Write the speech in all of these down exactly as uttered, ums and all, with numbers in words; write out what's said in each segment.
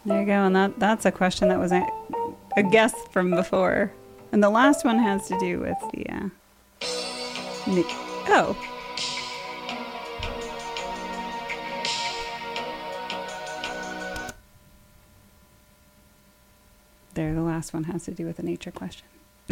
There you go. And that, that's a question that was a, a guess from before. And the last one has to do with the... Uh, the oh. There, the last one has to do with a nature question.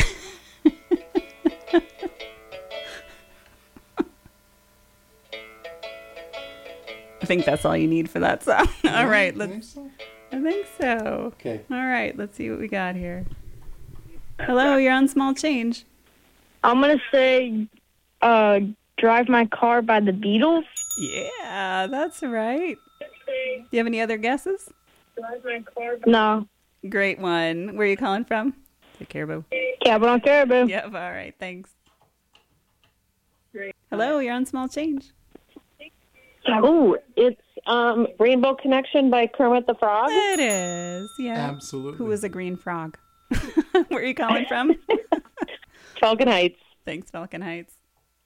I think that's all you need for that song. All right, let's. So? I think so. Okay. All right, let's see what we got here. Hello, you're on Small Change. I'm gonna say, uh, "Drive My Car" by the Beatles. Yeah, that's right. Do you have any other guesses? Drive My Car. No. Great one. Where are you calling from? The Caribou. Cabin on Caribou. Yep. All right. Thanks. Great. Hello, you're on Small Change. Oh, it's um, Rainbow Connection by Kermit the Frog. It is, yeah. Absolutely. Who is a green frog? Where are you calling from? Falcon Heights. Thanks, Falcon Heights.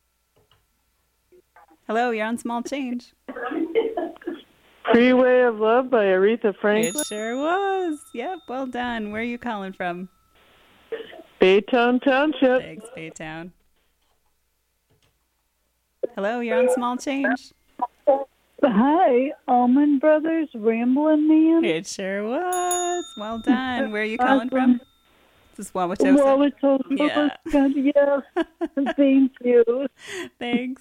Hello, you're on Small Change. Freeway of Love by Aretha Franklin. It sure was. Yep, well done. Where are you calling from? Baytown Township. Thanks, Baytown. Hello, you're on Small Change. Hi, Allman Brothers, Ramblin' Man. It sure was. Well done. Where are you calling from? This is Wauwatosa. Wauwatosa. Yeah. Yes. Thank you. Thanks.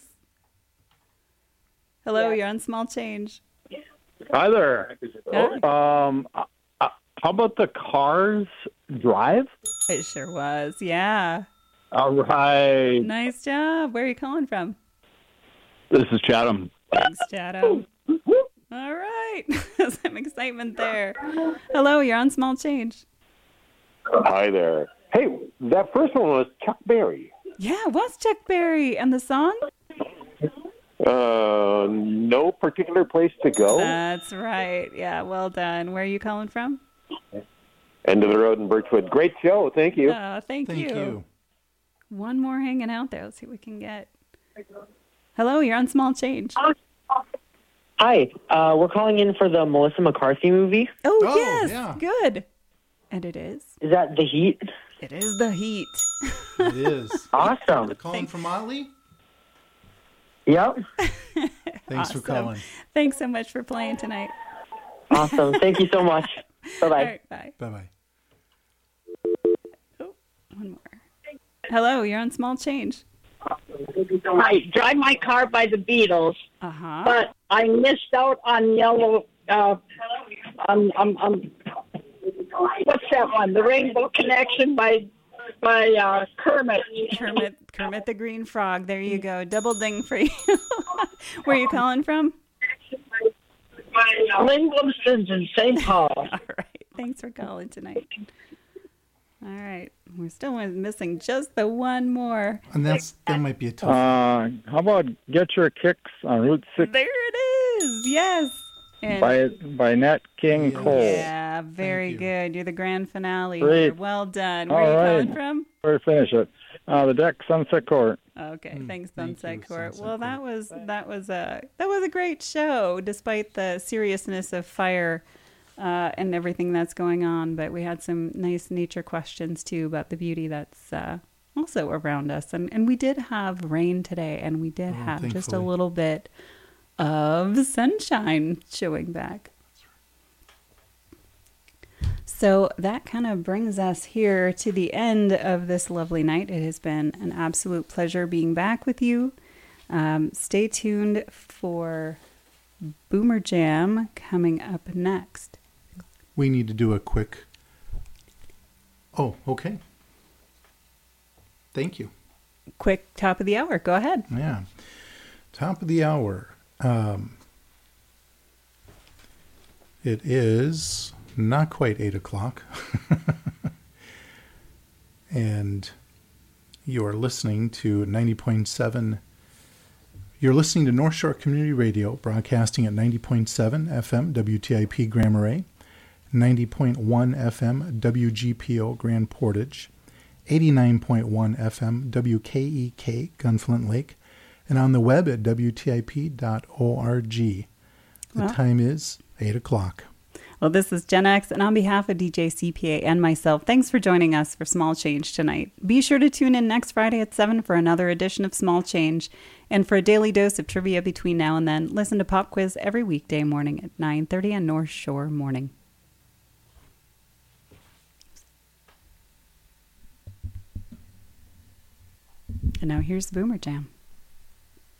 Hello, you're on Small Change. Hi there. Hi. Um, uh, uh, how about the Cars Drive? It sure was. Yeah. All right. Nice job. Where are you calling from? This is Chatham. Thanks, Chatham. All right. Some excitement there. Hello, you're on Small Change. Hi there. Hey, that first one was Chuck Berry. Yeah, it was Chuck Berry. And the song? Uh, no particular place to go. That's right. Yeah, well done. Where are you calling from? End of the road in Birchwood. Great show. Thank you. Oh, thank, Thank you. you. One more hanging out there. Let's see what we can get. Hello, you're on Small Change. Hi, uh, we're calling in for the Melissa McCarthy movie. Oh, Oh, yes. yeah. Good. And it is. Is that The Heat? It is The Heat. It is. Awesome. Calling from Motley? Yep. Thanks Awesome. for calling. Thanks so much for playing tonight. Awesome. Thank you so much. Bye-bye. All right, bye. Bye-bye. Oh, one more. Hello, you're on Small Change. I Drive My Car by the Beatles, Uh-huh. but I missed out on Yellow, uh, on, on, on, what's that one? The Rainbow Connection by, by, uh, Kermit. Kermit, Kermit the Green Frog. There you go. Double ding for you. Where are you calling from? Lynn Blumston's in Saint Paul. All right. Thanks for calling tonight. All right. We're still missing just the one more. And that's that might be a tough Uh, how about Get Your Kicks on Route six There it is. Yes. And by by Nat King Yeah. Cole? yeah, very you. good. You're the grand finale. Great. Here. Well done. Where All are you right. calling from? Where to finish it? Uh, the deck, Sunset Court. Okay, Mm, thanks, thank Sunset you, Court. Sunset Well, that Court. was that was a that was a great show, despite the seriousness of fire uh, and everything that's going on. But we had some nice nature questions too about the beauty that's uh, also around us, and and we did have rain today, and we did Oh, have just a thankfully. little bit of sunshine showing back. So that kind of brings us here to the end of this lovely night. It has been an absolute pleasure being back with you. Um, stay tuned for Boomer Jam coming up next. We need to do a quick... Oh, okay. Thank you. Quick top of the hour. Go ahead. Yeah. Top of the hour. Um, it is not quite eight o'clock. And you are listening to ninety point seven. You're listening to North Shore Community Radio, broadcasting at ninety point seven F M W T I P Grand Marais, ninety point one F M W G P O Grand Portage, eighty-nine point one F M W K E K Gunflint Lake, and on the web at W T I P dot org. The Well. time is eight o'clock. Well, this is Gen X, and on behalf of D J C P A and myself, thanks for joining us for Small Change tonight. Be sure to tune in next Friday at seven for another edition of Small Change. And for a daily dose of trivia between now and then, listen to Pop Quiz every weekday morning at nine thirty on North Shore Morning. And now here's the Boomer Jam.